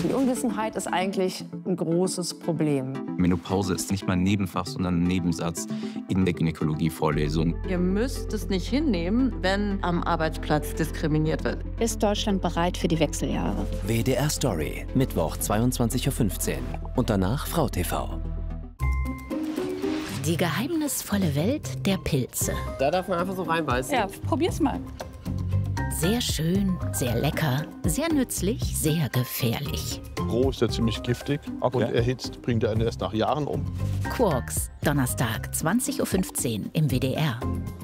Die Unwissenheit ist eigentlich ein großes Problem. Menopause ist nicht mal ein Nebenfach, sondern ein Nebensatz in der Gynäkologie-Vorlesung. Ihr müsst es nicht hinnehmen, wenn am Arbeitsplatz diskriminiert wird. Ist Deutschland bereit für die Wechseljahre? WDR Story, Mittwoch 22:15 Uhr. Und danach Frau TV. Die geheimnisvolle Welt der Pilze. Da darf man einfach so reinbeißen. Ja, probier's mal. Sehr schön, sehr lecker, sehr nützlich, sehr gefährlich. Roh ist er ziemlich giftig und erhitzt bringt er einen erst nach Jahren um. Quarks, Donnerstag, 20:15 Uhr im WDR.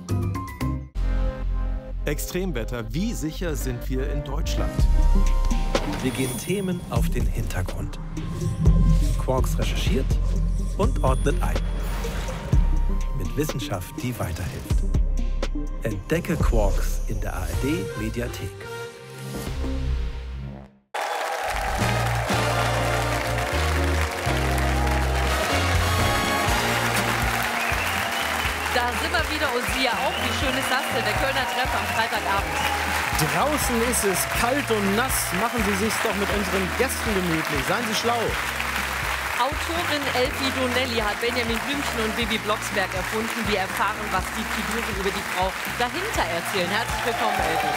Extremwetter, wie sicher sind wir in Deutschland? Wir gehen Themen auf den Hintergrund. Quarks recherchiert und ordnet ein. Mit Wissenschaft, die weiterhilft. Entdecke Quarks in der ARD-Mediathek. Da sind wir wieder und Sie ja auch. Wie schön ist das denn? Der Kölner Treff am Freitagabend. Draußen ist es kalt und nass. Machen Sie sich's doch mit unseren Gästen gemütlich. Seien Sie schlau. Autorin Elfie Donnelly hat Benjamin Blümchen und Bibi Blocksberg erfunden. Wir erfahren, was die Figuren über die Frau dahinter erzählen. Herzlich willkommen, Elfie.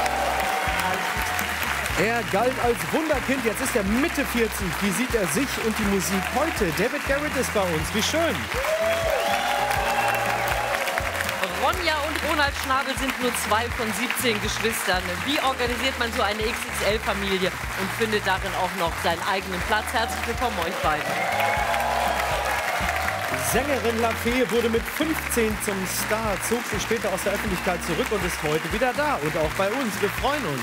Er galt als Wunderkind, jetzt ist er Mitte 40. Wie sieht er sich und die Musik heute? David Garrett ist bei uns. Wie schön. Ronja und Ronald Schnabel sind nur 2 von 17 Geschwistern. Wie organisiert man so eine XXL-Familie und findet darin auch noch seinen eigenen Platz? Herzlich willkommen euch beiden. Sängerin Lafay wurde mit 15 zum Star, zog sich später aus der Öffentlichkeit zurück und ist heute wieder da. Und auch bei uns. Wir freuen uns.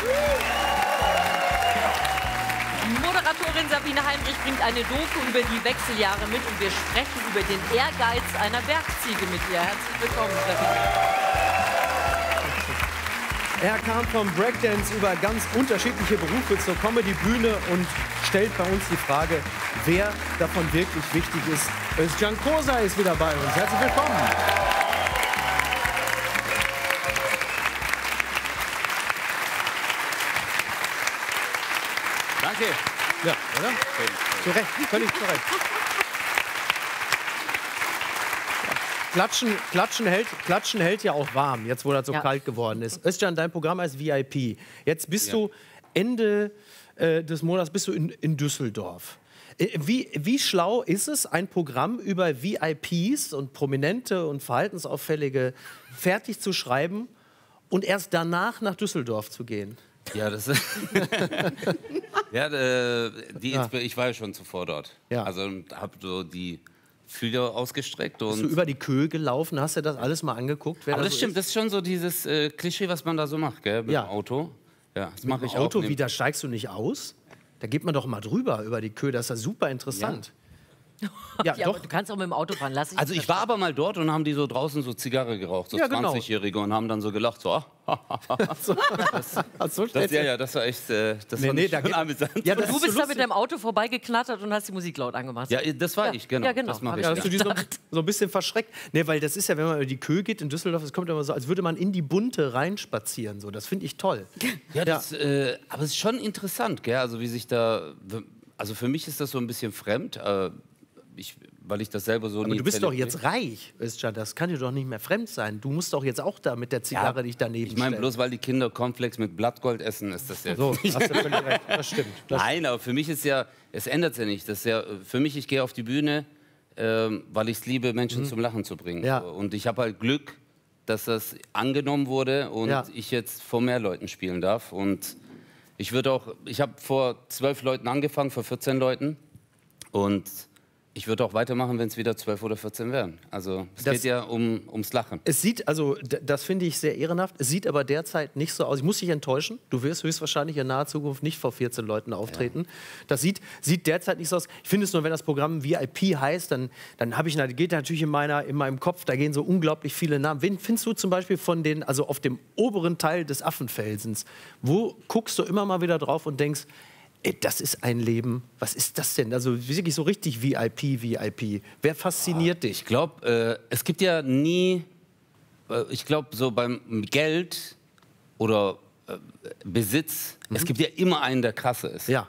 Moderatorin Sabine Heinrich bringt eine Doku über die Wechseljahre mit und wir sprechen über den Ehrgeiz einer Bergziege mit ihr. Herzlich willkommen, Sabine. Er kam vom Breakdance über ganz unterschiedliche Berufe zur Comedy-Bühne und stellt bei uns die Frage, wer davon wirklich wichtig ist. Özcan Kosa ist wieder bei uns. Herzlich willkommen. Danke. Ja, oder? Zu Recht, völlig zu Recht. Klatschen hält ja auch warm, jetzt wo das so kalt geworden ist. Özcan, dein Programm als VIP. Jetzt bist du Ende des Monats bist du in Düsseldorf. Wie schlau ist es, ein Programm über VIPs und Prominente und Verhaltensauffällige fertig zu schreiben und erst danach nach Düsseldorf zu gehen? Ja, das ist ich war ja schon zuvor dort. Ja. Also habe so die Fühler ausgestreckt. Und bist du über die Köhe gelaufen? Hast du das alles mal angeguckt? Aber das stimmt, das ist schon so dieses Klischee, was man da so macht, gell, mit dem Auto. Ja, das mache ich auch. Auto, wie, da steigst du nicht aus? Da geht man doch mal drüber über die Köhe, das ist ja super interessant. Ja, doch. Aber du kannst auch mit dem Auto fahren. Also ich war aber mal dort und haben die so draußen so Zigarre geraucht, so 20-Jährige, und haben dann so gelacht, so, das war echt, das fand ich schon amüsant. Ja, und du bist da mit deinem Auto vorbeigeknattert und hast die Musik laut angemacht. Ja, das war ich, genau. Ja, genau. Das mache ich. Hast du die so ein bisschen verschreckt? Nee, weil das ist ja, wenn man über die Köhe geht in Düsseldorf, es kommt immer so, als würde man in die Bunte reinspazieren. So. Das finde ich toll. Ja, aber es ist schon interessant, gell? Also wie sich da, also für mich ist das so ein bisschen fremd, weil ich das selber so nie. Aber du bist doch jetzt reich, Özcan, das kann dir doch nicht mehr fremd sein. Du musst doch jetzt auch da mit der Zigarre dich daneben stellen. Ich meine, bloß weil die Kinder Cornflakes mit Blattgold essen, ist das ja... So, hast du völlig recht, das stimmt. Nein, aber für mich ist ja, es ändert sich ja nicht. Das ist ja, für mich, ich gehe auf die Bühne, weil ich es liebe, Menschen zum Lachen zu bringen. Ja. Und ich habe halt Glück, dass das angenommen wurde und ich jetzt vor mehr Leuten spielen darf. Und ich habe vor 12 Leuten angefangen, vor 14 Leuten. Und ich würde auch weitermachen, wenn es wieder 12 oder 14 wären. Also es geht ja ums Lachen. Es sieht, also das finde ich sehr ehrenhaft, es sieht aber derzeit nicht so aus. Ich muss dich enttäuschen, du wirst höchstwahrscheinlich in naher Zukunft nicht vor 14 Leuten auftreten. Ja. Das sieht derzeit nicht so aus. Ich finde es nur, wenn das Programm VIP heißt, dann geht natürlich in meinem Kopf, da gehen so unglaublich viele Namen. Wen findest du zum Beispiel von den, also auf dem oberen Teil des Affenfelsens, wo guckst du immer mal wieder drauf und denkst, das ist ein Leben. Was ist das denn? Also wirklich so richtig VIP. Wer fasziniert dich? Ich glaube, es gibt ja nie, ich glaube, so beim Geld oder Besitz, es gibt ja immer einen, der krasser ist. Ja.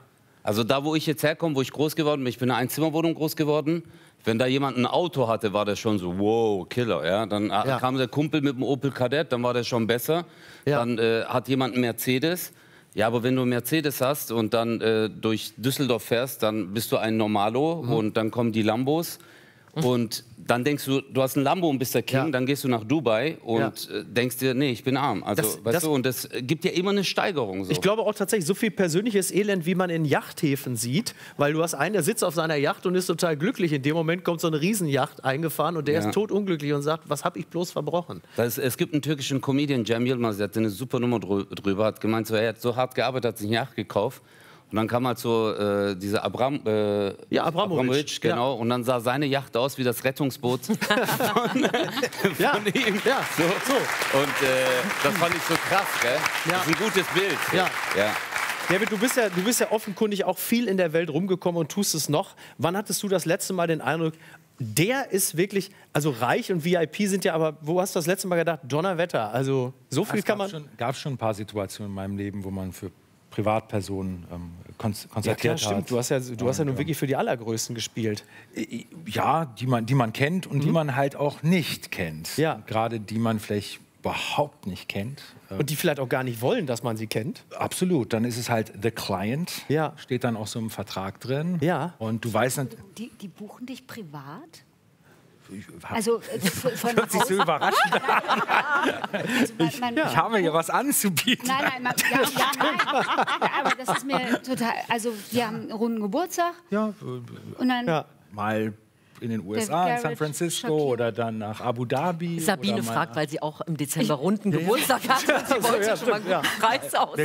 Also da, wo ich jetzt herkomme, wo ich groß geworden bin, ich bin in einer Einzimmerwohnung groß geworden. Wenn da jemand ein Auto hatte, war das schon so, wow, Killer. Ja? Dann kam der Kumpel mit dem Opel Kadett, dann war das schon besser. Ja. Dann hat jemand einen Mercedes. Ja, aber wenn du einen Mercedes hast und dann durch Düsseldorf fährst, dann bist du ein Normalo und dann kommen die Lambos. Und dann denkst du, du hast ein Lambo und bist der King, dann gehst du nach Dubai und denkst dir, nee, ich bin arm. Also, weißt du, und das gibt ja immer eine Steigerung. So. Ich glaube auch tatsächlich, so viel persönliches Elend, wie man in Yachthäfen sieht, weil du hast einen, der sitzt auf seiner Yacht und ist total glücklich. In dem Moment kommt so eine Riesenjacht eingefahren und der ist totunglücklich und sagt, was habe ich bloß verbrochen? Es gibt einen türkischen Comedian, Cem Yılmaz, der hat eine super Nummer drüber, hat gemeint, so, er hat so hart gearbeitet, hat sich eine Yacht gekauft. Und dann kam halt so dieser Abramovic, genau. Und dann sah seine Yacht aus wie das Rettungsboot von ihm. Ja. So. Und das fand ich so krass, gell? Das ist ein gutes Bild. Ja. David, du bist ja offenkundig auch viel in der Welt rumgekommen und tust es noch. Wann hattest du das letzte Mal den Eindruck, der ist wirklich, also reich und VIP sind ja, aber wo hast du das letzte Mal gedacht, Donnerwetter, also so viel kann man... Es gab schon ein paar Situationen in meinem Leben, wo man für Privatpersonen konzertiert hat. Stimmt. Du hast ja nun wirklich für die Allergrößten gespielt. Ja, die man kennt und die man halt auch nicht kennt. Ja. Gerade die man vielleicht überhaupt nicht kennt. Und die vielleicht auch gar nicht wollen, dass man sie kennt. Absolut. Dann ist es halt The Client. Ja. Steht dann auch so im Vertrag drin. Ja. Und du weißt nicht... Die buchen dich privat? Also von hört sich so überraschend an. Ich habe hier was anzubieten. Nein, aber das ist mir total... Also wir haben einen runden Geburtstag. Ja. Und dann... Mal in den USA, in San Francisco oder dann nach Abu Dhabi. Sabine fragt, weil sie auch im Dezember runden Geburtstag hat. Und sie wollte schon mal einen guten Preis aus.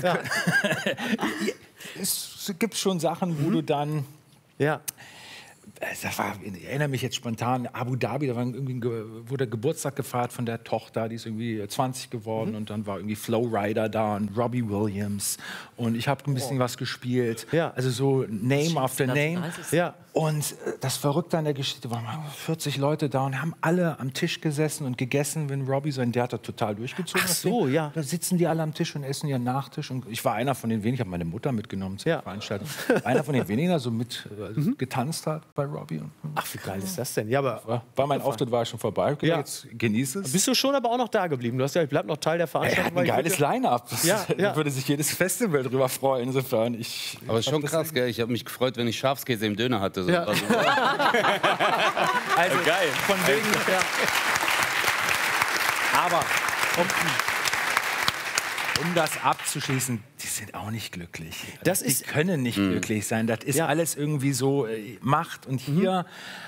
Es gibt schon Sachen, wo du dann... Ja. Ich erinnere mich jetzt spontan, Abu Dhabi, da wurde Geburtstag gefeiert von der Tochter, die ist irgendwie 20 geworden und dann war irgendwie Flowrider da und Robbie Williams und ich habe ein bisschen was gespielt, also so Name after Name. Ja. Und das Verrückte an der Geschichte waren 40 Leute da und haben alle am Tisch gesessen und gegessen, wenn Robbie der hat da total durchgezogen. Ach so, ja. Da sitzen die alle am Tisch und essen ihren Nachtisch und ich war einer von den wenigen, ich habe meine Mutter mitgenommen zur Veranstaltung, einer von den wenigen, der so mit getanzt hat bei Robbie. Ach, wie geil ist das denn? Ja, aber mein Auftritt war schon vorbei. Okay, jetzt genieße es. Bist du schon aber auch noch da geblieben? Du hast ja, ich bleib noch Teil der Veranstaltung. Ein geiles Line-Up. Da würde sich jedes Festival drüber freuen. Insofern. Aber es ist schon krass, gell? Ich habe mich gefreut, wenn ich Schafskäse im Döner hatte. So. Ja. Also geil. Von wegen. Aber um das abzuschließen, die sind auch nicht glücklich. Die können nicht glücklich sein. Das ist alles irgendwie so Macht. Und hier,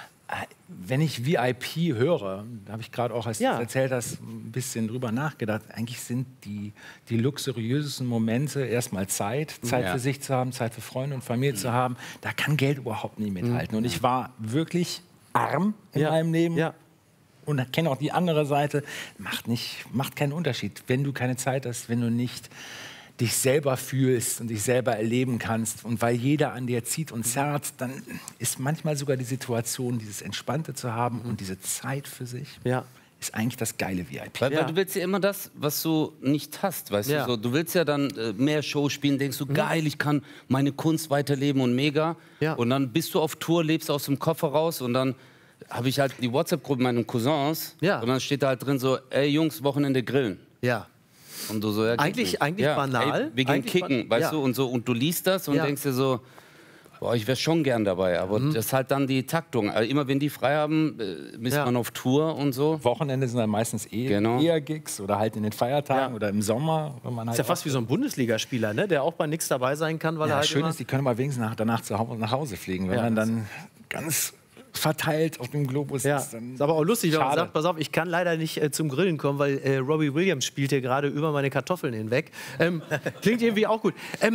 wenn ich VIP höre, da habe ich gerade auch, als du erzählt hast, ein bisschen drüber nachgedacht, eigentlich sind die luxuriösesten Momente erstmal Zeit für sich zu haben, Zeit für Freunde und Familie zu haben. Da kann Geld überhaupt nicht mithalten. Und ich war wirklich arm in meinem Leben. Ja. Und kenne auch die andere Seite, macht keinen Unterschied. Wenn du keine Zeit hast, wenn du nicht dich selber fühlst und dich selber erleben kannst und weil jeder an dir zieht und zerrt, dann ist manchmal sogar die Situation, dieses Entspannte zu haben und diese Zeit für sich, ist eigentlich das geile VIP. Weil du willst ja immer das, was du nicht hast, weißt du? So, du willst ja dann mehr Show spielen, denkst du, geil, ich kann meine Kunst weiterleben und mega. Ja. Und dann bist du auf Tour, lebst aus dem Koffer raus und dann habe ich halt die WhatsApp-Gruppe meiner Cousins und dann steht da halt drin so, ey Jungs, Wochenende grillen. Ja. Und du so, eigentlich banal. Ey, wir gehen kicken, weißt du, und so, und du liest das und denkst dir so, boah, ich wäre schon gern dabei, aber das ist halt dann die Taktung. Also immer wenn die frei haben, ist man auf Tour und so. Wochenende sind dann meistens eher Gigs oder halt in den Feiertagen oder im Sommer. Wenn man halt ist ja fast wie so ein Bundesligaspieler, ne? Der auch bei nichts dabei sein kann, weil er halt schön ist, die können mal wenigstens danach nach Hause fliegen, wenn man dann ganz verteilt auf dem Globus ist. Dann ist aber auch lustig, wenn man sagt, pass auf, ich kann leider nicht zum Grillen kommen, weil Robbie Williams spielt hier gerade über meine Kartoffeln hinweg. Klingt irgendwie auch gut.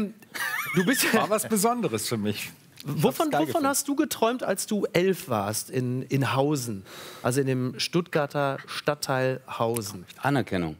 Du bist war was Besonderes für mich. Wovon hast du geträumt, als du 11 warst in Hausen? Also in dem Stuttgarter Stadtteil Hausen. Anerkennung.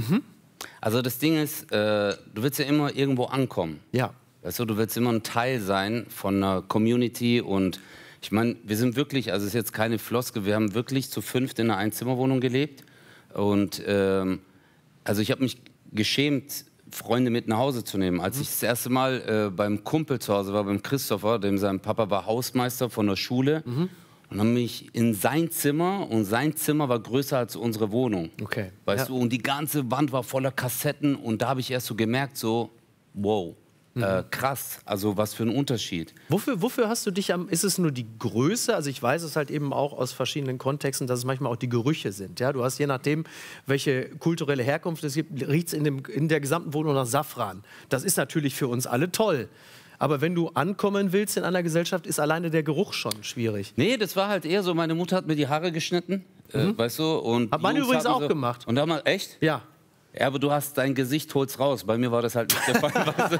Also das Ding ist, du willst ja immer irgendwo ankommen. Ja. Weißt du, du willst immer ein Teil sein von einer Community und ich meine, wir sind wirklich, also es ist jetzt keine Floskel, wir haben wirklich zu 5 in einer Einzimmerwohnung gelebt und also ich habe mich geschämt Freunde mit nach Hause zu nehmen. Als ich das erste Mal beim Kumpel zu Hause war, beim Christopher, dem sein Papa war Hausmeister von der Schule. Und dann bin ich in sein Zimmer und sein Zimmer war größer als unsere Wohnung. Okay. Weißt du, und die ganze Wand war voller Kassetten und da habe ich erst so gemerkt, so, wow, krass, also was für ein Unterschied. Wofür hast du dich ist es nur die Größe? Also ich weiß es halt eben auch aus verschiedenen Kontexten, dass es manchmal auch die Gerüche sind. Ja? Du hast je nachdem, welche kulturelle Herkunft es gibt, riecht es in der gesamten Wohnung nach Safran. Das ist natürlich für uns alle toll. Aber wenn du ankommen willst in einer Gesellschaft, ist alleine der Geruch schon schwierig. Nee, das war halt eher so, meine Mutter hat mir die Haare geschnitten, weißt du. Und hat meine übrigens auch gemacht. Und da mal, echt? Ja. Ja, aber du hast dein Gesicht, hol's raus. Bei mir war das halt nicht der Fall. Weißt du?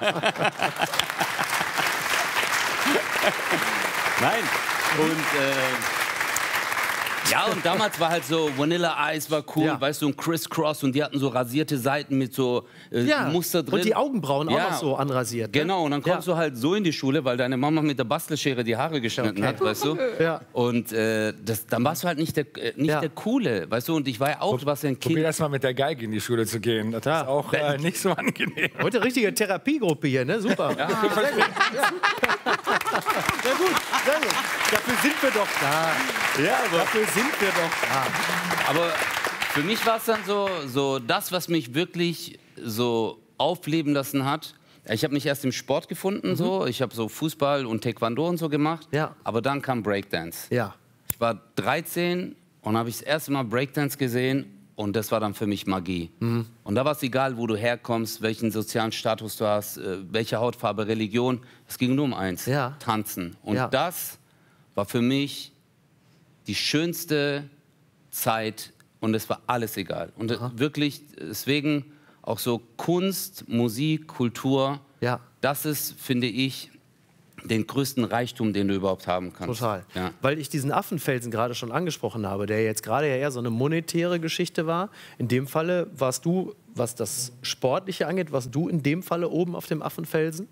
Nein. Und ja, und damals war halt so, Vanilla Ice war cool, weißt du, und Criss Cross und die hatten so rasierte Seiten mit so Muster drin. Und die Augenbrauen auch noch so anrasiert. Ne? Genau, und dann kommst du halt so in die Schule, weil deine Mama mit der Bastelschere die Haare geschnitten hat, weißt du. Ja. Und dann warst du halt nicht der Coole, weißt du, und ich war ja auch, du warst ja ein Kind. Probier das mal mit der Geige in die Schule zu gehen, das ist auch nicht so angenehm. Heute richtige Therapiegruppe hier, ne? Super. Ja, sehr gut. Ja. Ja, gut, sehr gut. Dafür sind wir doch da. Ja, aber dafür sind wir doch da. Aber für mich war es dann so das, was mich wirklich so aufleben lassen hat. Ich habe mich erst im Sport gefunden, so. Ich habe so Fußball und Taekwondo und so gemacht. Ja. Aber dann kam Breakdance. Ja. Ich war 13 und habe ich das erste Mal Breakdance gesehen. Und das war dann für mich Magie. Und da war es egal, wo du herkommst, welchen sozialen Status du hast, welche Hautfarbe, Religion. Es ging nur um eins, tanzen. Und das war für mich die schönste Zeit und es war alles egal. Und wirklich, deswegen auch so Kunst, Musik, Kultur, das ist, finde ich, den größten Reichtum, den du überhaupt haben kannst. Total. Ja. Weil ich diesen Affenfelsen gerade schon angesprochen habe, der jetzt gerade ja eher so eine monetäre Geschichte war. In dem Falle warst du, was das Sportliche angeht, warst du in dem Falle oben auf dem Affenfelsen?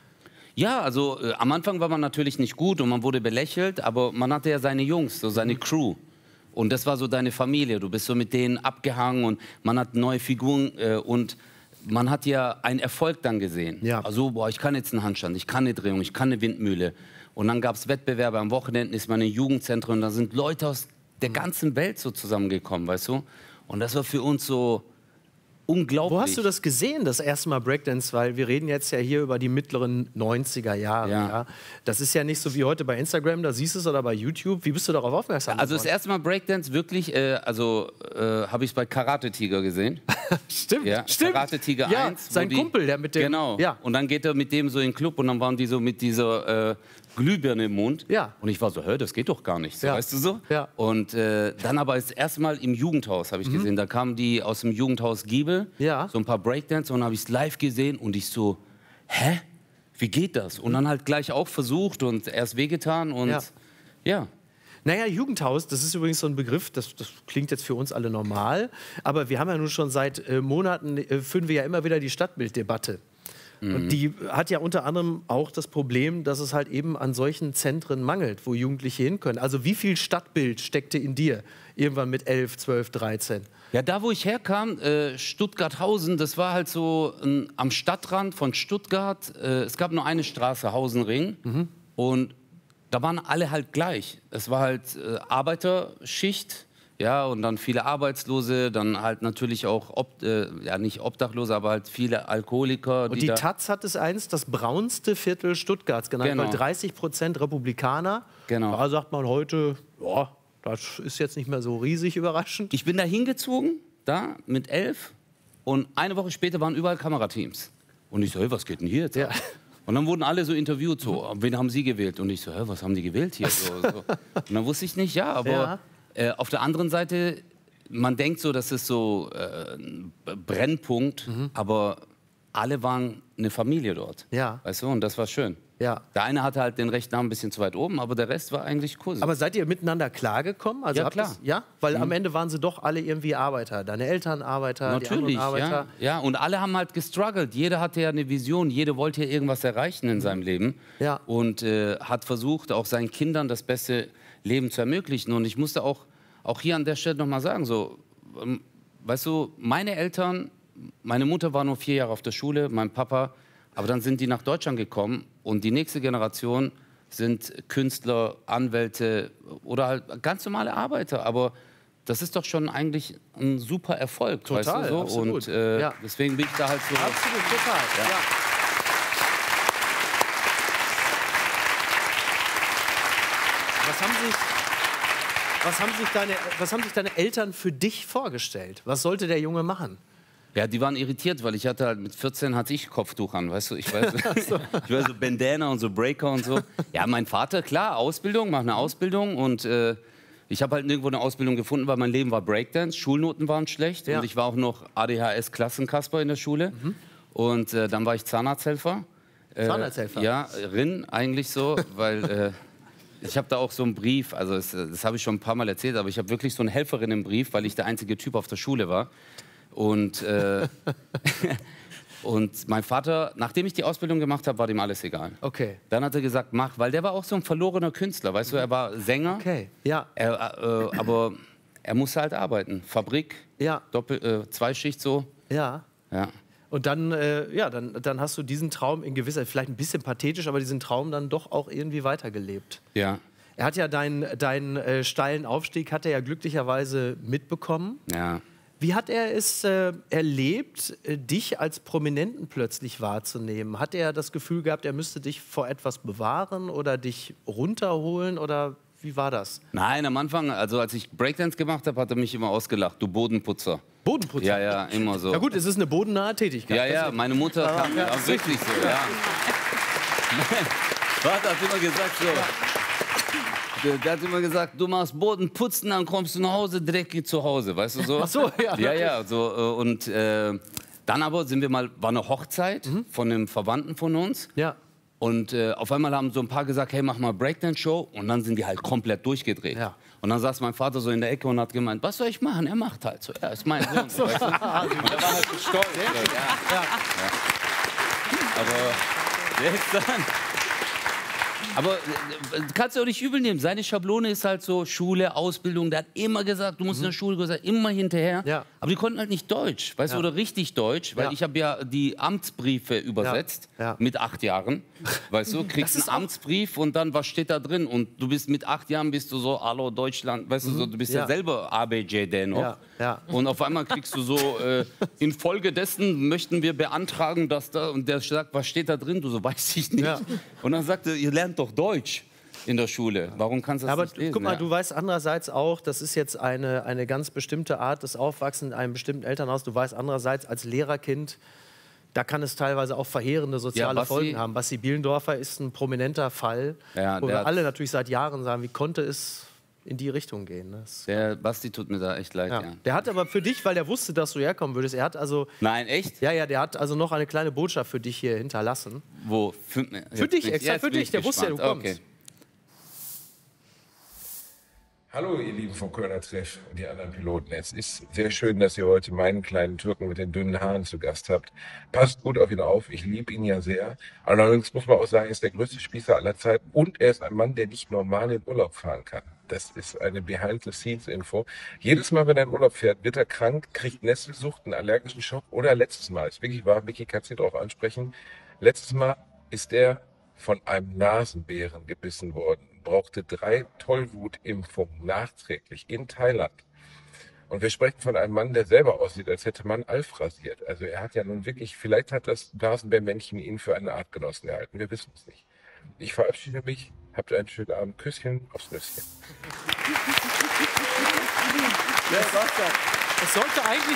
Ja, also am Anfang war man natürlich nicht gut und man wurde belächelt, aber man hatte ja seine Jungs, so seine Crew. Und das war so deine Familie. Du bist so mit denen abgehangen und man hat neue Figuren und man hat ja einen Erfolg dann gesehen. Ja. Also, boah, ich kann jetzt einen Handstand, ich kann eine Drehung, ich kann eine Windmühle. Und dann gab es Wettbewerbe, am Wochenende ist man in Jugendzentren und da sind Leute aus der ganzen Welt so zusammengekommen, weißt du? Und das war für uns so unglaublich. Wo hast du das gesehen, das erste Mal Breakdance? Weil wir reden jetzt ja hier über die mittleren 90er Jahre. Ja. Das ist ja nicht so wie heute bei Instagram, da siehst du es, oder bei YouTube. Wie bist du darauf aufmerksam geworden? Also das erste Mal Breakdance wirklich, habe ich es bei Karate Tiger gesehen. Stimmt, ja, stimmt. Karate Tiger 1. Sein Kumpel, der mit dem... Genau. Ja. Und dann geht er mit dem so in den Club und dann waren die so mit dieser Glühbirne im Mund. Ja. Und ich war so, hör, das geht doch gar nicht, so, Ja. weißt du so? Ja. Und dann aber das erste Mal im Jugendhaus habe ich gesehen, da kamen die aus dem Jugendhaus Giebel, so ein paar Breakdance und habe ich es live gesehen und ich so, hä? Wie geht das? Und dann halt gleich auch versucht und erst wehgetan und ja. Naja, Jugendhaus, das ist übrigens so ein Begriff, das klingt jetzt für uns alle normal, aber wir haben ja nun schon seit Monaten, führen wir ja immer wieder die Stadtbilddebatte. Und die hat ja unter anderem auch das Problem, dass es halt eben an solchen Zentren mangelt, wo Jugendliche hin können. Also wie viel Stadtbild steckte in dir irgendwann mit 11, 12, 13? Ja, da wo ich herkam, Stuttgarthausen, das war halt so am Stadtrand von Stuttgart. Es gab nur eine Straße, Hausenring. Und da waren alle halt gleich. Es war halt Arbeiterschicht. Ja, und dann viele Arbeitslose, dann halt natürlich auch, nicht Obdachlose, aber halt viele Alkoholiker. Und die Taz hat es einst das braunste Viertel Stuttgarts genannt, weil 30% Republikaner. Genau. Da sagt man heute, ja, das ist jetzt nicht mehr so riesig überraschend. Ich bin da hingezogen, da mit 11, und eine Woche später waren überall Kamerateams. Und ich so, hey, was geht denn hier jetzt? Ja. Und dann wurden alle so interviewt, so, wen haben Sie gewählt? Und ich so, hä, was haben die gewählt hier? So. Und dann wusste ich nicht, ja, aber... Ja. Auf der anderen Seite, man denkt so, das ist so ein Brennpunkt, aber alle waren eine Familie dort. Ja. Weißt du, und das war schön. Ja. Der eine hatte halt den rechten Arm ein bisschen zu weit oben, aber der Rest war eigentlich cool. Aber seid ihr miteinander klargekommen? Also ja, klar. Weil am Ende waren sie doch alle irgendwie Arbeiter. Deine Eltern Arbeiter, die anderen Arbeiter. Ja, und alle haben halt gestruggelt. Jeder hatte ja eine Vision, jeder wollte ja irgendwas erreichen in seinem Leben. Ja. Und hat versucht, auch seinen Kindern das beste Leben zu ermöglichen. Und ich musste auch hier an der Stelle noch mal sagen, so, weißt du, meine Eltern meine Mutter war nur 4 Jahre auf der Schule, mein Papa, aber dann sind die nach Deutschland gekommen und die nächste Generation sind Künstler, Anwälte oder halt ganz normale Arbeiter, aber das ist doch schon eigentlich ein super Erfolg, total, weißt du so? Absolut. Und ja. deswegen bin ich da halt so... Absolut, total, ja. Was haben sich deine Eltern für dich vorgestellt? Was sollte der Junge machen? Ja, die waren irritiert, weil ich hatte halt mit 14 hatte ich Kopftuch an, weißt du? Ich war so Bandana und so Breaker und so. Ja, mein Vater, klar, Ausbildung, mach eine Ausbildung und ich habe halt nirgendwo eine Ausbildung gefunden, weil mein Leben war Breakdance, Schulnoten waren schlecht und ich war auch noch ADHS-Klassenkasper in der Schule und dann war ich Zahnarzthelfer. Zahnarzthelfer? Ja, eigentlich so, weil... Ich habe da auch so einen Brief, also das habe ich schon ein paar Mal erzählt, aber ich habe wirklich so eine Helferin im Brief, weil ich der einzige Typ auf der Schule war. Und, und mein Vater, nachdem ich die Ausbildung gemacht habe, war dem alles egal. Okay. Dann hat er gesagt, mach, weil der war auch so ein verlorener Künstler, weißt du, er war Sänger, okay. Ja. Aber er musste halt arbeiten. Fabrik, ja. Zweischicht so. Ja. Ja. Und dann, dann hast du diesen Traum in gewisser, vielleicht ein bisschen pathetisch, aber diesen Traum dann doch auch irgendwie weitergelebt. Ja. Er hat ja deinen steilen Aufstieg, hat er ja glücklicherweise mitbekommen. Ja. Wie hat er es erlebt, dich als Prominenten plötzlich wahrzunehmen? Hat er das Gefühl gehabt, er müsste dich vor etwas bewahren oder dich runterholen oder wie war das? Nein, am Anfang, also als ich Breakdance gemacht habe, hat er mich immer ausgelacht, du Bodenputzer. Bodenputzer? Ja, ja, immer so. Ja gut, es ist eine bodennahe Tätigkeit. Ja, ja, meine Mutter kam ja, wirklich so, ja. Mein Vater hat immer gesagt so, der hat immer gesagt, du machst Bodenputzen, dann kommst du nach Hause, dreckig zu Hause, weißt du so? Ach so, ja. Ja, ja, so und dann aber war eine Hochzeit von einem Verwandten von uns. Ja. Und auf einmal haben so ein paar gesagt, hey, mach mal Breakdance-Show. Und dann sind die halt komplett durchgedreht. Ja. Und dann saß mein Vater so in der Ecke und hat gemeint, was soll ich machen? Er macht halt so. Er ist mein Sohn. So. Weißt du? Und er war halt so stolz. Ja. Ja. Aber jetzt dann... Aber kannst du auch nicht übel nehmen. Seine Schablone ist halt so Schule, Ausbildung. Der hat immer gesagt, du musst in der Schule gesagt, immer hinterher. Ja. Aber die konnten halt nicht Deutsch, weißt du, oder richtig Deutsch. Weil ich habe ja die Amtsbriefe übersetzt mit 8 Jahren. Weißt du, kriegst einen Amtsbrief und dann, was steht da drin? Und du bist mit 8 Jahren, bist du so, hallo Deutschland, weißt du, so, du bist ja selber ABJD noch. Ja. Ja. Und auf einmal kriegst du so, infolgedessen möchten wir beantragen, dass da, und der sagt, was steht da drin? Du so, weiß ich nicht. Ja. Und dann sagt er, ihr lernt doch Deutsch in der Schule. Warum kannst du das nicht lesen? Aber guck mal, du weißt andererseits auch, das ist jetzt eine ganz bestimmte Art des Aufwachsens in einem bestimmten Elternhaus. Du weißt andererseits als Lehrerkind, da kann es teilweise auch verheerende soziale Folgen haben. Basti Bielendorfer ist ein prominenter Fall, wo wir alle natürlich seit Jahren sagen, wie konnte es in die Richtung gehen. Ne? Der Basti tut mir da echt leid, ja. Der hat aber für dich, weil der wusste, dass du herkommen würdest, er hat also... Nein, echt? Ja, ja, der hat also noch eine kleine Botschaft für dich hier hinterlassen. Wo? Für dich, extra für dich, der wusste ja, du kommst. Okay. Hallo, ihr Lieben vom Kölner Treff und die anderen Piloten. Es ist sehr schön, dass ihr heute meinen kleinen Türken mit den dünnen Haaren zu Gast habt. Passt gut auf ihn auf, ich liebe ihn ja sehr. Allerdings muss man auch sagen, er ist der größte Spießer aller Zeiten und er ist ein Mann, der nicht normal in Urlaub fahren kann. Das ist eine Behind-the-Scenes-Info. Jedes Mal, wenn er in Urlaub fährt, wird er krank, kriegt Nesselsucht, einen allergischen Schock oder letztes Mal, ist wirklich wahr, Vicky, kannst du darauf ansprechen, letztes Mal ist er von einem Nasenbären gebissen worden. Brauchte 3 Tollwutimpfungen nachträglich in Thailand. Und wir sprechen von einem Mann, der selber aussieht, als hätte man Alf rasiert. Also er hat ja nun wirklich, vielleicht hat das Nasenbärmännchen ihn für einen Artgenossen gehalten. Wir wissen es nicht. Ich verabschiede mich. Habt einen schönen Abend. Küsschen aufs Nüsschen. Es sollte eigentlich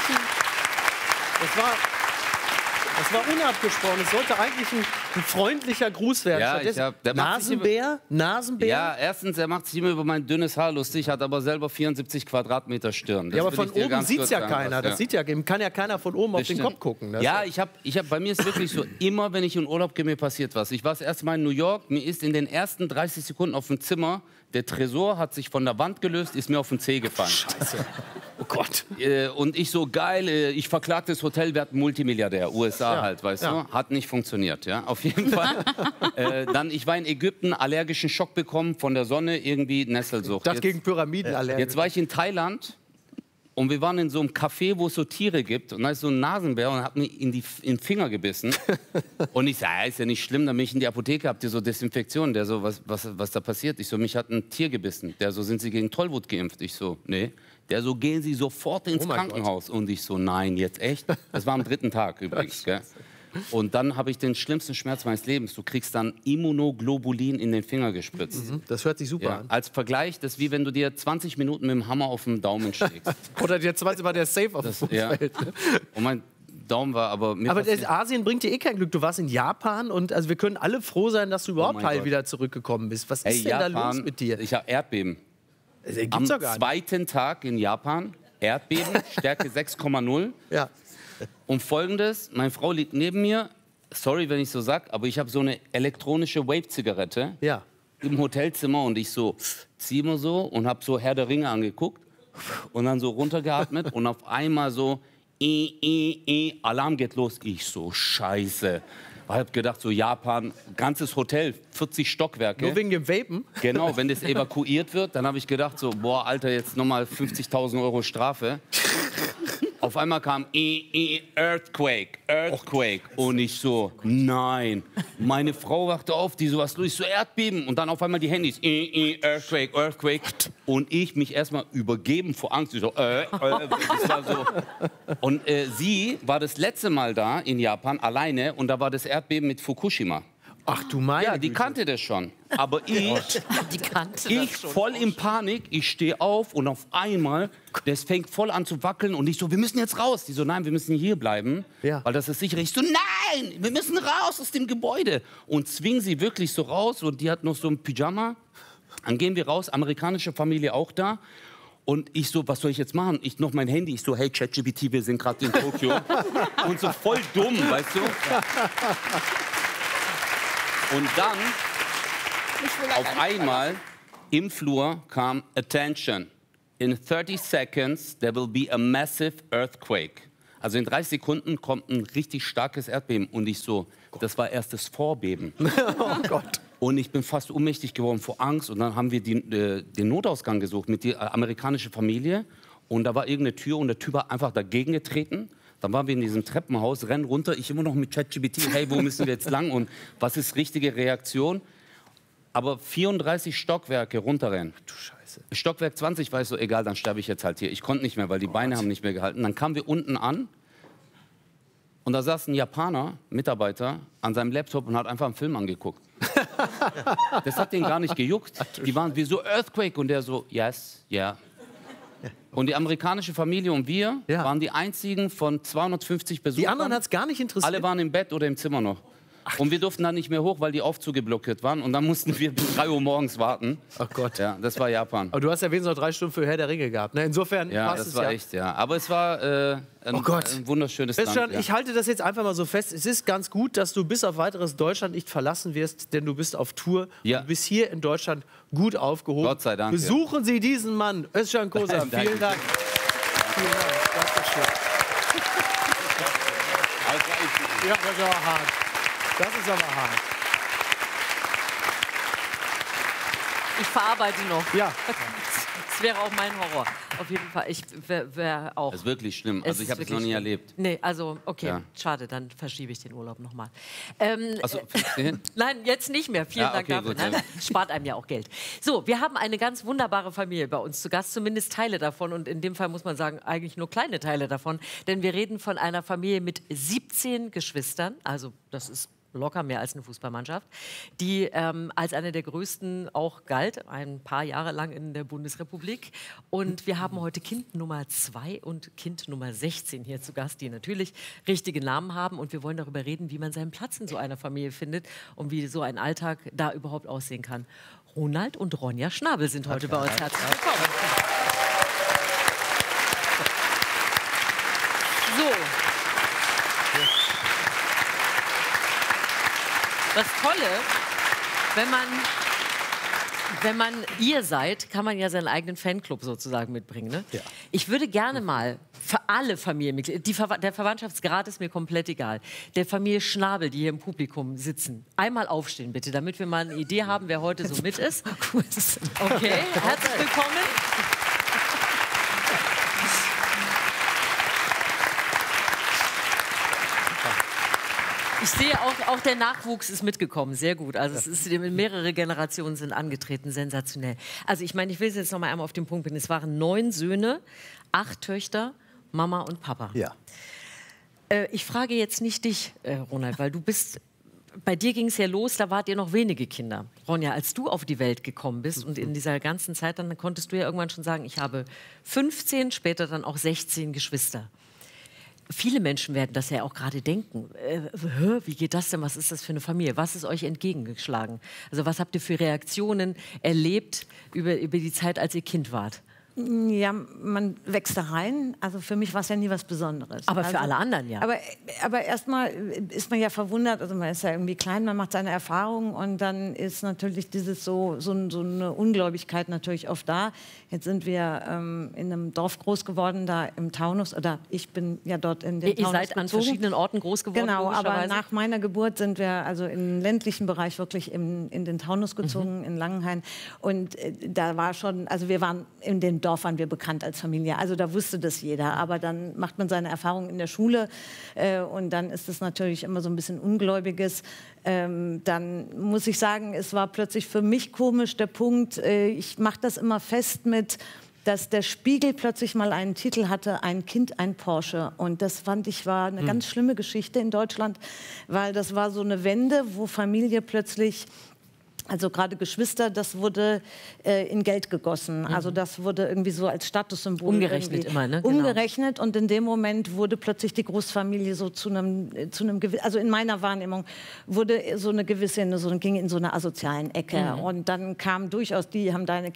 das war unabgesprochen. Es sollte eigentlich ein freundlicher Gruß werden. Ja, Nasenbär? Nasenbär? Ja, erstens, er macht sich immer über mein dünnes Haar lustig, hat aber selber 74 Quadratmeter Stirn. Das ja, aber von oben sieht es ja keiner. Das sieht ja, kann ja keiner von oben auf den Kopf gucken. Ja, bei mir ist wirklich so, immer wenn ich in Urlaub gehe, mir passiert was. Ich war das erste Mal in New York, mir ist in den ersten 30 Sekunden auf dem Zimmer, der Tresor hat sich von der Wand gelöst, ist mir auf den Zeh gefallen. Scheiße. Oh Gott. Und ich so, geil, ich verklage das Hotel, wir hatten Multimilliardär, USA halt, weißt du. Hat nicht funktioniert, ja, auf jeden Fall. Dann, ich war in Ägypten, allergischen Schock bekommen von der Sonne, irgendwie Nesselsucht. Das gegen Pyramidenallergie. Jetzt war ich in Thailand Und wir waren in so einem Café, wo es so Tiere gibt. Und da ist so ein Nasenbär und hat mir in den Finger gebissen. Und ich sage, ist ja nicht schlimm. Dann bin ich in die Apotheke, habt ihr so Desinfektion. Der so, was da passiert? Ich so, mich hat ein Tier gebissen. Der so, sind Sie gegen Tollwut geimpft? Ich so, nee. Der so, gehen Sie sofort ins Krankenhaus. Und ich so, nein, jetzt echt? Das war am 3. Tag übrigens, gell? Und dann habe ich den schlimmsten Schmerz meines Lebens. Du kriegst dann Immunoglobulin in den Finger gespritzt. Das hört sich super an. Als Vergleich, das ist wie wenn du dir 20 Minuten mit dem Hammer auf den Daumen schlägst. Oder dir 20 Mal der Safe auf den Fuß fällt. Und mein Daumen war aber... Aber Asien bringt dir eh kein Glück. Du warst in Japan und also wir können alle froh sein, dass du überhaupt heil wieder zurückgekommen bist. Was ist denn Japan, da los mit dir? Ich habe Erdbeben. Gibt's Am doch gar nicht. 2. Tag in Japan, Erdbeben, Stärke 6,0. Ja. Und Folgendes, meine Frau liegt neben mir, sorry, wenn ich so sag, aber ich habe so eine elektronische Vape-Zigarette im Hotelzimmer und ich so ziehe mir so und habe so Herr der Ringe angeguckt und dann so runtergeatmet und auf einmal so Alarm geht los. Ich so, scheiße. Ich habe gedacht, so Japan, ganzes Hotel, 40 Stockwerke. Nur wegen dem Vapen? Genau, wenn das evakuiert wird, dann habe ich gedacht, so, boah, Alter, jetzt nochmal 50.000 € Strafe. Auf einmal kam Earthquake. Und ich so, nein. Meine Frau wachte auf, die so, was los? Ich so, Erdbeben. Und dann auf einmal die Handys. Earthquake. Und ich mich erstmal übergeben vor Angst. Ich so, das war so. Und sie war das letzte Mal da in Japan alleine und da war das Erdbeben mit Fukushima. Ach du meine Ja, die kannte das schon. Aber ich voll in Panik, ich stehe auf und auf einmal, das fängt voll an zu wackeln und ich so, wir müssen jetzt raus. Die so, nein, wir müssen hier bleiben, weil das ist sicher. Ich so, nein, wir müssen raus aus dem Gebäude. Und zwingen sie wirklich so raus und die hat noch so ein Pyjama. Dann gehen wir raus, amerikanische Familie auch da. Und ich so, was soll ich jetzt machen? Ich noch mein Handy, ich so, hey ChatGPT, wir sind gerade in Tokio. Und so voll dumm, weißt du? Und dann, auf einmal, im Flur kam Attention. In 30 seconds, there will be a massive earthquake. Also in 30 Sekunden kommt ein richtig starkes Erdbeben. Und ich so, das war erst das Vorbeben. Oh Gott. Und ich bin fast ohnmächtig geworden vor Angst. Und dann haben wir den Notausgang gesucht mit der amerikanischen Familie. Und da war irgendeine Tür und der Typ hat einfach dagegen getreten. Dann waren wir in diesem Treppenhaus, rennen runter, ich immer noch mit ChatGPT, hey, wo müssen wir jetzt lang und was ist richtige Reaktion? Aber 34 Stockwerke runterrennen. Du Scheiße. Stockwerk 20 war ich so, egal, dann sterbe ich jetzt halt hier. Ich konnte nicht mehr, weil die Beine haben nicht mehr gehalten. Dann kamen wir unten an und da saß ein Japaner, Mitarbeiter, an seinem Laptop und hat einfach einen Film angeguckt. Das hat den gar nicht gejuckt. Die waren wie so Earthquake und der so, yes, yeah. Und die amerikanische Familie und wir waren die einzigen von 250 Besuchern. Die anderen hat es gar nicht interessiert? Alle waren im Bett oder im Zimmer noch. Und wir durften dann nicht mehr hoch, weil die Aufzüge blockiert waren. Und dann mussten wir bis 3 Uhr morgens warten. Ach Gott. Ja, das war Japan. Aber du hast ja wenigstens noch 3 Stunden für Herr der Ringe gehabt. Ne? Insofern ja, passt das es war echt, ja. Aber es war ein wunderschönes Land. Ich halte das jetzt einfach mal so fest. Es ist ganz gut, dass du bis auf weiteres Deutschland nicht verlassen wirst, denn du bist auf Tour. Ja. Du bist hier in Deutschland gut aufgehoben. Gott sei Dank. Besuchen Sie diesen Mann, Özcan Kosa. Vielen Dank. Vielen Dank. Das ist schön. Ja, das ist aber hart. Das ist aber hart. Ich verarbeite noch. Ja. Das wäre auch mein Horror. Auf jeden Fall. Ich wäre auch. Das ist wirklich schlimm. Also ich habe es noch nie erlebt. Nee, also okay, schade, dann verschiebe ich den Urlaub nochmal. Achso, hin? Nein, jetzt nicht mehr. Vielen Dank dafür. Gut, ja. Spart einem ja auch Geld. So, wir haben eine ganz wunderbare Familie bei uns zu Gast, zumindest Teile davon. Und in dem Fall muss man sagen, eigentlich nur kleine Teile davon. Denn wir reden von einer Familie mit 17 Geschwistern. Also das ist locker mehr als eine Fußballmannschaft, die als eine der größten auch galt, ein paar Jahre lang in der Bundesrepublik. Und wir haben heute Kind Nummer 2 und Kind Nummer 16 hier zu Gast, die natürlich richtige Namen haben. Und wir wollen darüber reden, wie man seinen Platz in so einer Familie findet und wie so ein Alltag da überhaupt aussehen kann. Ronald und Ronja Schnabel sind heute bei uns. Herzlich willkommen. So. Das Tolle, wenn man ihr seid, kann man ja seinen eigenen Fanclub sozusagen mitbringen. Ne? Ja. Ich würde gerne mal für alle Familienmitglieder, der Verwandtschaftsgrad ist mir komplett egal, der Familie Schnabel, die hier im Publikum sitzen, einmal aufstehen bitte, damit wir mal eine Idee haben, wer heute so mit ist. Okay, herzlich willkommen. Ich sehe auch der Nachwuchs ist mitgekommen, sehr gut. Also es ist, mehrere Generationen sind angetreten, sensationell. Also ich meine, ich will jetzt noch mal einmal auf den Punkt bringen. Es waren 9 Söhne, 8 Töchter, Mama und Papa. Ja. Ich frage jetzt nicht dich, Ronald, weil du bist, bei dir ging es ja los, da wart ihr noch wenige Kinder. Ronja, als du auf die Welt gekommen bist und in dieser ganzen Zeit, dann konntest du ja irgendwann schon sagen, ich habe 15, später dann auch 16 Geschwister. Viele Menschen werden das ja auch gerade denken. Wie geht das denn? Was ist das für eine Familie? Was ist euch entgegengeschlagen? Also was habt ihr für Reaktionen erlebt über die Zeit, als ihr Kind wart? Ja, man wächst da rein. Also für mich war es ja nie was Besonderes. Aber für alle anderen ja. Aber erstmal ist man ja verwundert. Also man ist ja irgendwie klein, man macht seine Erfahrungen und dann ist natürlich dieses so eine Ungläubigkeit natürlich oft da. Jetzt sind wir in einem Dorf groß geworden, da im Taunus. Oder ich bin ja dort in den Taunus seid an verschiedenen Orten groß geworden. Genau, aber nach meiner Geburt sind wir also im ländlichen Bereich wirklich in den Taunus gezogen, in Langenhain. Und da war schon, also wir waren in dem Dorf waren wir bekannt als Familie. Also da wusste das jeder. Aber dann macht man seine Erfahrungen in der Schule und dann ist es natürlich immer so ein bisschen Ungläubiges. Dann muss ich sagen, es war plötzlich für mich komisch der Punkt, ich mache das immer fest mit, dass der Spiegel plötzlich mal einen Titel hatte, ein Kind, ein Porsche. Und das fand ich war eine ganz schlimme Geschichte in Deutschland, weil das war so eine Wende, wo Familie plötzlich, also gerade Geschwister, das wurde in Geld gegossen. Also das wurde irgendwie so als Statussymbol. Umgerechnet immer, ne? Genau. Umgerechnet und in dem Moment wurde plötzlich die Großfamilie so zu einem also in meiner Wahrnehmung wurde so eine gewisse, ging in so eine asozialen Ecke. Und dann kam durchaus haben deine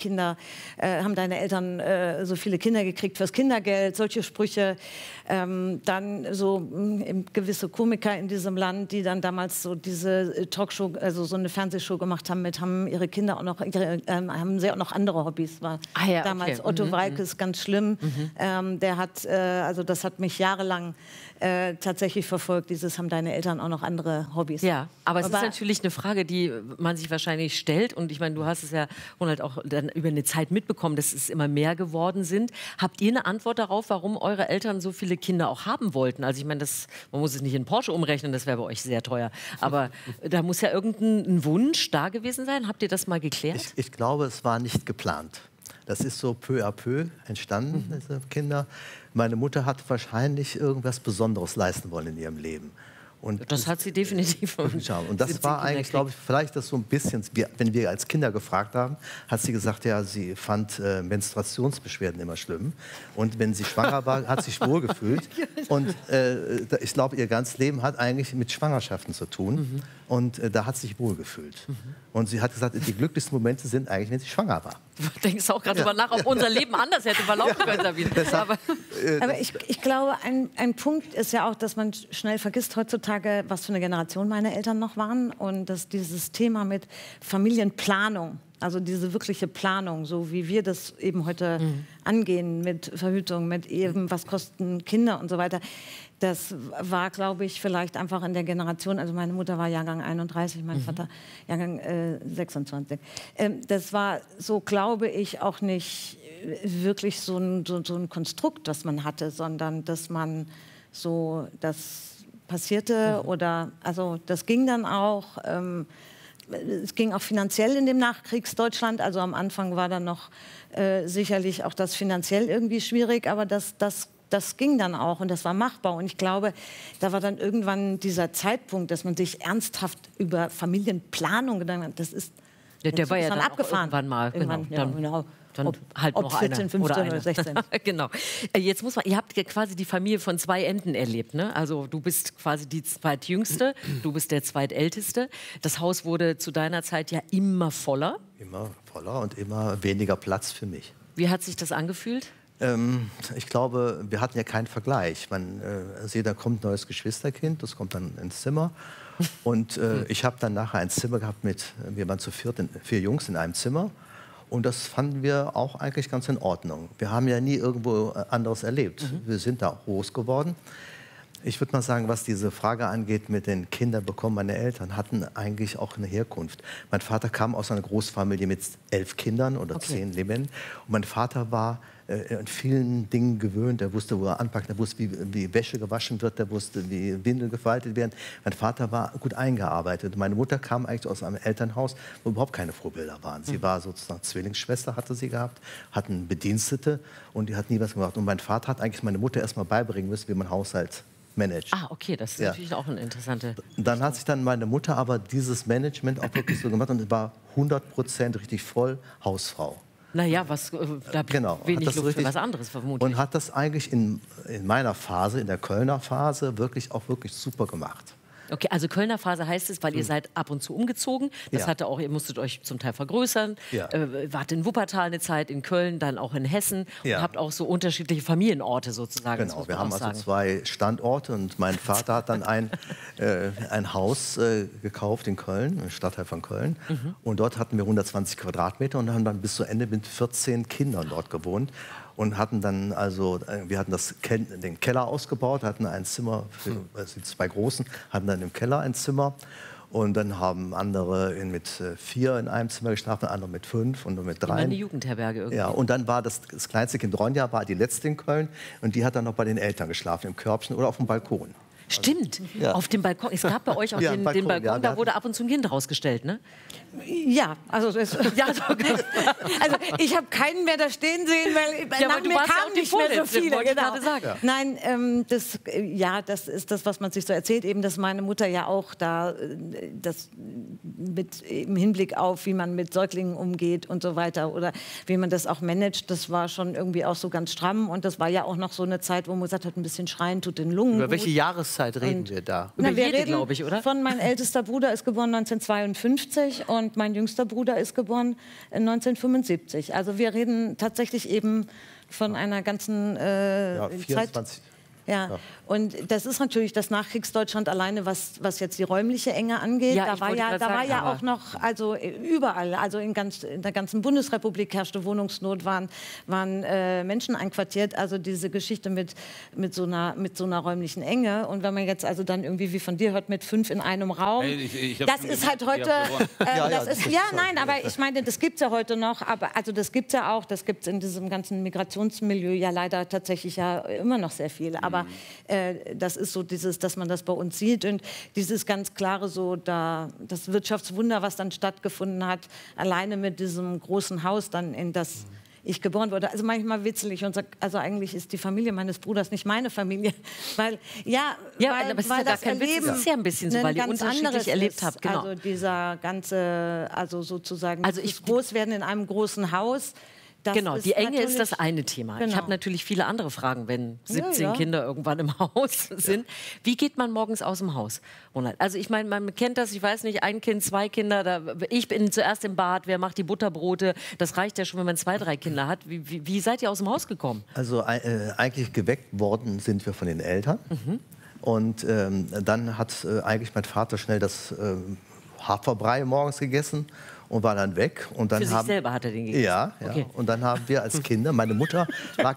Eltern so viele Kinder gekriegt fürs Kindergeld, solche Sprüche. Dann so gewisse Komiker in diesem Land, die dann damals so diese Talkshow, also so eine Fernsehshow gemacht haben, haben ihre Kinder auch noch, haben sie auch noch andere Hobbys. War damals okay. Otto Walkes, ganz schlimm. Der hat, also das hat mich jahrelang tatsächlich verfolgt. Haben deine Eltern auch noch andere Hobbys? Ja, aber es ist natürlich eine Frage, die man sich wahrscheinlich stellt. Und ich meine, du hast es ja, Ronald, auch dann über eine Zeit mitbekommen, dass es immer mehr geworden sind. Habt ihr eine Antwort darauf, warum eure Eltern so viele Kinder auch haben wollten? Also ich meine, man muss es nicht in Porsche umrechnen, das wäre bei euch sehr teuer. Aber da muss ja irgendein Wunsch da gewesen sein. Habt ihr das mal geklärt? Ich glaube, es war nicht geplant. Das ist so peu à peu entstanden, diese Kinder. Meine Mutter hat wahrscheinlich irgendwas Besonderes leisten wollen in ihrem Leben. Und das hat sie definitiv. Und das war eigentlich, glaube ich, vielleicht das so ein bisschen, wenn wir als Kinder gefragt haben, hat sie gesagt, ja, sie fand Menstruationsbeschwerden immer schlimm. Und wenn sie schwanger war, hat sie sich wohlgefühlt. Und ich glaube, ihr ganzes Leben hat eigentlich mit Schwangerschaften zu tun. Und da hat sie sich wohlgefühlt. Und sie hat gesagt, die glücklichsten Momente sind eigentlich, wenn sie schwanger war. Du denkst auch gerade drüber nach, ob unser Leben anders hätte verlaufen können, Sabine. Aber ich glaube, ein Punkt ist ja auch, dass man schnell vergisst heutzutage, was für eine Generation meine Eltern noch waren. Und dass dieses Thema mit Familienplanung, also diese wirkliche Planung, so wie wir das eben heute angehen, mit Verhütung, mit eben, was kosten Kinder und so weiter, das war, glaube ich, vielleicht einfach in der Generation, also meine Mutter war Jahrgang 31, mein Vater Jahrgang 26. Das war so, glaube ich, auch nicht wirklich so ein Konstrukt, das man hatte, sondern dass man so, das passierte oder, also das ging dann auch, es ging auch finanziell in dem Nachkriegsdeutschland, also am Anfang war dann noch sicherlich auch das finanziell irgendwie schwierig, aber das ging dann auch und das war machbar. Und ich glaube, da war dann irgendwann dieser Zeitpunkt, dass man sich ernsthaft über Familienplanung gedacht hat. Das ist der war ja dann abgefahren. Irgendwann mal. Irgendwann, genau. Dann ob halt noch 14, 15 oder 16. Genau. Jetzt muss man, ihr habt quasi die Familie von 2 Enden erlebt, ne? Also du bist quasi die zweitjüngste, du bist der zweitälteste. Das Haus wurde zu deiner Zeit ja immer voller. Immer voller und immer weniger Platz für mich. Wie hat sich das angefühlt? Ich glaube, wir hatten ja keinen Vergleich. Man sieht, da kommt ein neues Geschwisterkind, das kommt dann ins Zimmer. Und ich habe dann nachher ein Zimmer gehabt wir waren zu 4 Jungs in einem Zimmer. Und das fanden wir auch eigentlich ganz in Ordnung. Wir haben ja nie irgendwo anderes erlebt. Wir sind da groß geworden. Ich würde mal sagen, was diese Frage angeht mit den Kindern bekommen, meine Eltern hatten eigentlich auch eine Herkunft. Mein Vater kam aus einer Großfamilie mit 11 Kindern oder 10 Lebenden. Und mein Vater war in vielen Dingen gewöhnt. Er wusste, wo er anpackt, er wusste, wie Wäsche gewaschen wird, er wusste, wie Windeln gefaltet werden. Mein Vater war gut eingearbeitet. Meine Mutter kam eigentlich aus einem Elternhaus, wo überhaupt keine Vorbilder waren. Sie war sozusagen Zwillingsschwester, hatte sie gehabt, hatten Bedienstete und die hat nie was gemacht. Und mein Vater hat eigentlich meine Mutter erst mal beibringen müssen, wie man Haushalt managt. Ah, okay, das ist natürlich auch eine interessante... Dann hat sich dann meine Mutter aber dieses Management auch wirklich so gemacht und war 100% richtig voll Hausfrau. Naja, da wenig Luft für was anderes vermutlich. Und hat das eigentlich in meiner Phase, in der Kölner Phase, wirklich super gemacht. Okay, also Kölner Phase heißt es, weil ihr seid ab und zu umgezogen. Das hatte auch, ihr musstet euch zum Teil vergrößern. Wart in Wuppertal eine Zeit, in Köln, dann auch in Hessen. Und habt auch so unterschiedliche Familienorte sozusagen. Genau, wir haben also 2 Standorte und mein Vater hat dann ein Haus gekauft in Köln, im Stadtteil von Köln. Und dort hatten wir 120 Quadratmeter und haben dann bis zu Ende mit 14 Kindern dort gewohnt. Und hatten dann also, wir hatten den Keller ausgebaut, hatten ein Zimmer für die 2 Großen, hatten dann im Keller ein Zimmer. Und dann haben andere mit 4 in einem Zimmer geschlafen, andere mit 5 und mit 3. Eine Jugendherberge irgendwie. Ja, und dann war das kleinste Kind Ronja, war die letzte in Köln. Und die hat dann noch bei den Eltern geschlafen, im Körbchen oder auf dem Balkon. Stimmt, auf dem Balkon. Es gab bei euch auch den Balkon, da wurde ab und zu ein Kind rausgestellt, ne? Ja, also ich habe keinen mehr da stehen sehen, weil nach mir kamen nicht mehr so viele. Genau. Nein, das ist das, was man sich so erzählt, eben, dass meine Mutter ja auch da im Hinblick auf, wie man mit Säuglingen umgeht und so weiter oder wie man das auch managt, das war schon irgendwie auch so ganz stramm und das war ja auch noch so eine Zeit, wo man gesagt hat, ein bisschen schreien tut den Lungen. Über welche Jahreszeit reden wir da? Über jede, glaube ich, oder? Mein ältester Bruder ist geboren 1952 und mein jüngster Bruder ist geboren 1975. Also wir reden tatsächlich eben von einer ganzen 24. Zeit. Ja, und das ist natürlich das Nachkriegsdeutschland alleine, was jetzt die räumliche Enge angeht. Ja, da war ja auch noch, also überall, also in der ganzen Bundesrepublik herrschte Wohnungsnot, waren Menschen einquartiert. Also diese Geschichte mit so einer räumlichen Enge. Und wenn man jetzt also dann irgendwie wie von dir hört, mit 5 in einem Raum, das ist halt heute, nein, aber ich meine, das gibt es ja heute noch, aber also das gibt es ja auch, das gibt es in diesem ganzen Migrationsmilieu ja leider tatsächlich ja immer noch sehr viel. Aber das ist so dieses, dass man das bei uns sieht und dieses ganz klare so, das Wirtschaftswunder, was dann stattgefunden hat, alleine mit diesem großen Haus dann, in das ich geboren wurde. Also manchmal witzel ich und sage, also eigentlich ist die Familie meines Bruders nicht meine Familie, weil aber es ist ja gar kein Witz, es ist ja ein bisschen so, weil ihr unterschiedlich erlebt habt. Genau. Also dieser ganze, also sozusagen das Großwerden in einem großen Haus. Genau, die Enge ist das eine Thema. Genau. Ich habe natürlich viele andere Fragen, wenn 17 Kinder irgendwann im Haus sind. Wie geht man morgens aus dem Haus, Ronald? Also ich meine, man kennt das, ich weiß nicht, 1 Kind, 2 Kinder, ich bin zuerst im Bad, wer macht die Butterbrote? Das reicht ja schon, wenn man 2, 3 Kinder hat. Wie seid ihr aus dem Haus gekommen? Also eigentlich geweckt worden sind wir von den Eltern. Und dann hat eigentlich mein Vater schnell das Haferbrei morgens gegessen und war dann weg. Und dann Für sich selber hat er den gegessen? Ja. Okay. Und dann haben wir als Kinder, meine Mutter lag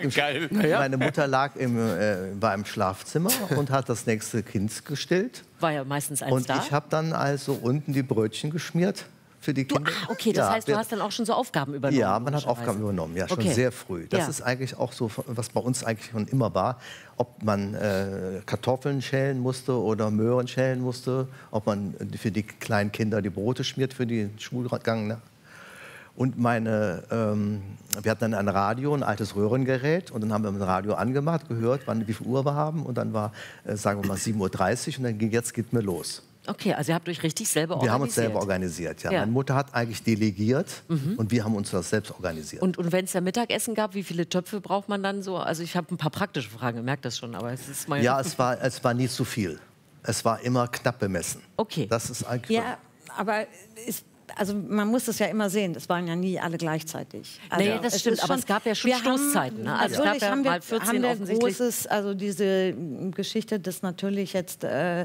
war im Schlafzimmer und hat das nächste Kind gestillt. War ja meistens eins und da. Und ich habe dann also unten die Brötchen geschmiert für die Kinder. Okay, das heißt, du hast dann auch schon so Aufgaben übernommen? Ja, man hat Aufgaben übernommen, ja, schon sehr früh. Das ist eigentlich auch so, was bei uns eigentlich schon immer war, ob man Kartoffeln schälen musste oder Möhren schälen musste, ob man für die kleinen Kinder die Brote schmiert für den Schulgang. Ne? Und wir hatten dann ein Radio, ein altes Röhrengerät und dann haben wir mit dem Radio angemacht, gehört, wie viel Uhr wir haben und dann war, sagen wir mal, 7:30 Uhr und dann geht mir los. Okay, also ihr habt euch richtig selber organisiert. Wir haben uns selber organisiert, ja. Meine Mutter hat eigentlich delegiert und wir haben uns das selbst organisiert. Und wenn es da Mittagessen gab, wie viele Töpfe braucht man dann so? Also ich habe ein paar praktische Fragen, ihr merkt das schon, aber es ist mal... Ja, es war nie zu viel. Es war immer knapp bemessen. Okay. Das ist eigentlich... Ja, aber also man muss das ja immer sehen, das waren ja nie alle gleichzeitig. Also nee, das stimmt, aber es gab ja schon Stoßzeiten. Ne? Also natürlich haben wir 14 großes, also diese Geschichte, dass natürlich jetzt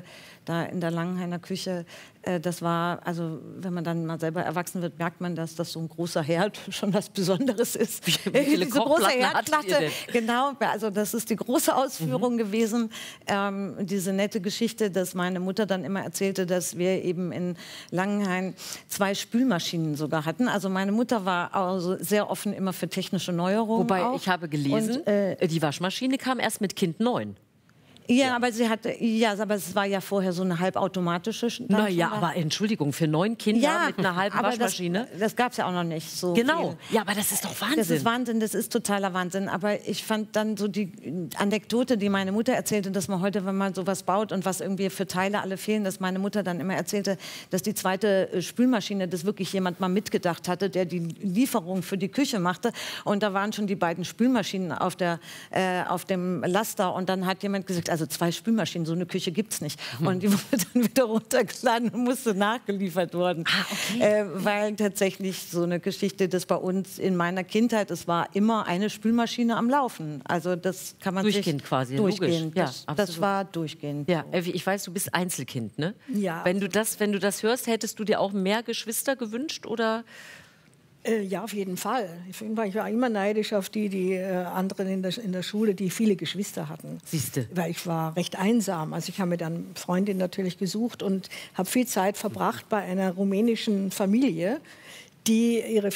da in der Langenhainer Küche. Das war, also wenn man dann mal selber erwachsen wird, merkt man, dass das so ein großer Herd schon was Besonderes ist. Wie viele Diese große Herdplatte. denn? Genau, also das ist die große Ausführung gewesen. Diese nette Geschichte, dass meine Mutter dann immer erzählte, dass wir eben in Langenhain 2 Spülmaschinen sogar hatten. Also meine Mutter war also sehr offen immer für technische Neuerungen. Wobei, auch. ich habe gelesen, die Waschmaschine kam erst mit Kind 9. Ja, aber sie hatte, ja, aber es war ja vorher so eine halbautomatische. Naja, aber Entschuldigung, für 9 Kinder mit einer halben Waschmaschine? Das gab es ja auch noch nicht so Genau, viel. ja, aber das ist doch Wahnsinn. Das ist Wahnsinn, das ist totaler Wahnsinn. Aber ich fand dann so die Anekdote, die meine Mutter erzählte, dass man heute, wenn man sowas baut und was irgendwie für Teile alle fehlen, dass meine Mutter dann immer erzählte, dass die zweite Spülmaschine, dass wirklich jemand mal mitgedacht hatte, der die Lieferung für die Küche machte. Und da waren schon die beiden Spülmaschinen auf dem Laster. Und dann hat jemand gesagt, also 2 Spülmaschinen, so eine Küche gibt es nicht. Und die wurde dann wieder runtergeladen und musste nachgeliefert werden. Weil tatsächlich so eine Geschichte, das bei uns in meiner Kindheit, es war immer eine Spülmaschine am Laufen. Also das kann man durchgehend quasi, durchgehend. Logisch. Ja, das war durchgehend. Ja, Effi, ich weiß, du bist Einzelkind, ne? Ja. Wenn du das hörst, hättest du dir auch mehr Geschwister gewünscht, oder? Ja, auf jeden Fall. Ich war immer neidisch auf die anderen in der Schule, die viele Geschwister hatten. Siehste. Weil ich war recht einsam. Also ich habe mir dann Freundin natürlich gesucht und habe viel Zeit verbracht bei einer rumänischen Familie, die ihre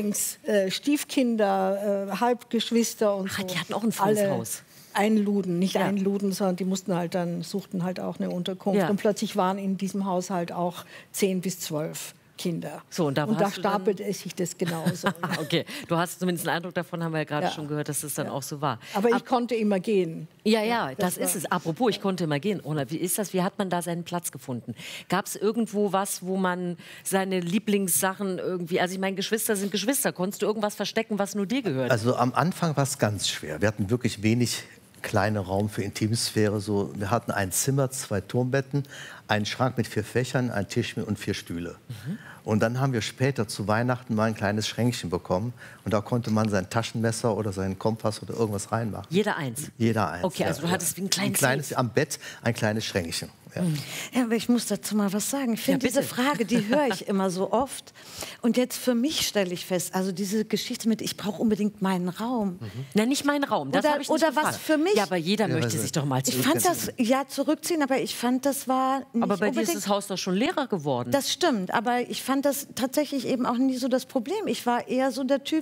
Flüchtlingsstiefkinder, Halbgeschwister und so. Die hatten auch ein volles Haus. Einluden, nicht einluden, sondern die suchten halt auch eine Unterkunft. Ja. Und plötzlich waren in diesem Haushalt auch 10 bis 12 Kinder. So, und da stapelte es sich das genauso. Okay, du hast zumindest einen Eindruck davon, haben wir ja gerade schon gehört, dass es dann auch so war. Aber ich konnte immer gehen. Ja, das ist es. Apropos, ich konnte immer gehen. Roland, wie ist das? Wie hat man da seinen Platz gefunden? Gab es irgendwo was, wo man seine Lieblingssachen irgendwie, also ich meine, Geschwister sind Geschwister. Konntest du irgendwas verstecken, was nur dir gehört? Also am Anfang war es ganz schwer. Wir hatten wirklich wenig kleiner Raum für Intimsphäre. So, wir hatten ein Zimmer, 2 Turmbetten, einen Schrank mit 4 Fächern, einen Tisch und 4 Stühle. Und dann haben wir später zu Weihnachten mal ein kleines Schränkchen bekommen. Und da konnte man sein Taschenmesser oder seinen Kompass oder irgendwas reinmachen. Jeder eins? Jeder eins. Okay, also du hattest wie ein kleines am Bett ein kleines Schränkchen. Ja. Ja, aber ich muss dazu mal was sagen. Ich finde diese Frage, die höre ich immer so oft. Und jetzt für mich stelle ich fest, also diese Geschichte mit, ich brauche unbedingt meinen Raum. Nein, nicht meinen Raum. Das habe ich nicht oder gefragt. was für mich. Ja, aber jeder möchte sich doch mal zurückziehen. Ich fand das, zurückziehen, aber ich fand, das war nicht aber bei dir ist unbedingt, das Haus doch schon leerer geworden. Das stimmt, aber ich fand das tatsächlich eben auch nie so das Problem. Ich war eher so der Typ,